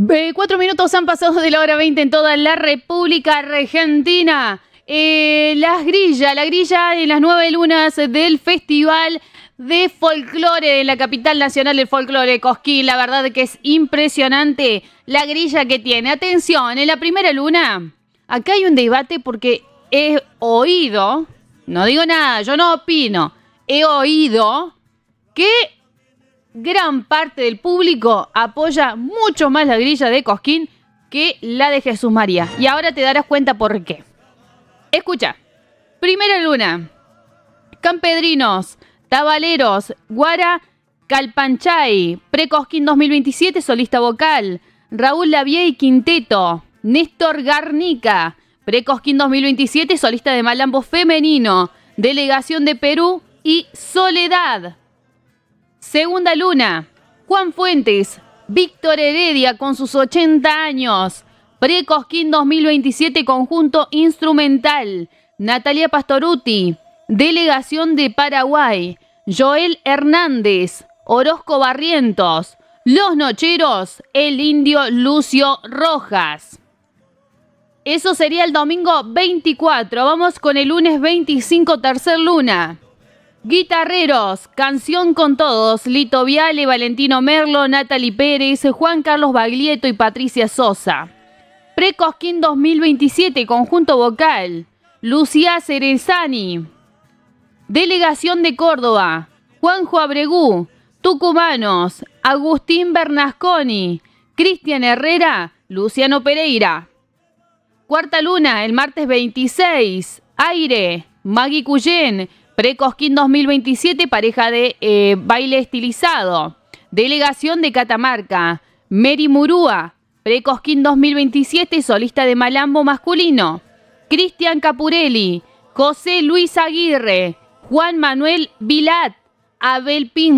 4 minutos han pasado de la hora 20 en toda la República Argentina. La grilla en las 9 lunas del Festival de Folclore en la capital nacional del folclore, Cosquín. La verdad que es impresionante la grilla que tiene. Atención, en la primera luna, acá hay un debate porque he oído, no digo nada, yo no opino, he oído que gran parte del público apoya mucho más la grilla de Cosquín que la de Jesús María. Y ahora te darás cuenta por qué. Escucha. Primera luna. Campedrinos, Tabaleros, Guara, Calpanchay, Pre-Cosquín 2027, solista vocal. Raúl Lavie y Quinteto. Néstor Garnica, Pre-Cosquín 2027, solista de malambo femenino. Delegación de Perú y Soledad. Segunda luna, Juan Fuentes, Víctor Heredia con sus 80 años, Pre-Cosquín 2027, conjunto instrumental, Natalia Pastoruti, Delegación de Paraguay, Joel Hernández, Orozco Barrientos, Los Nocheros, el indio Lucio Rojas. Eso sería el domingo 24, vamos con el lunes 25, tercer luna. Guitarreros, Canción con Todos, Lito Viale, Valentino Merlo, Natalie Pérez, Juan Carlos Baglietto y Patricia Sosa. Pre-Cosquín 2027, conjunto vocal, Lucía Cerezani. Delegación de Córdoba, Juanjo Abregú, Tucumanos, Agustín Bernasconi, Cristian Herrera, Luciano Pereira. Cuarta luna, el martes 26, Aire, Maggie Cuyén, Pre-Cosquín 2027, pareja de baile estilizado. Delegación de Catamarca, Mary Murúa, Pre-Cosquín 2027, solista de malambo masculino. Cristian Capurelli, José Luis Aguirre, Juan Manuel Vilat, Abel Pinto.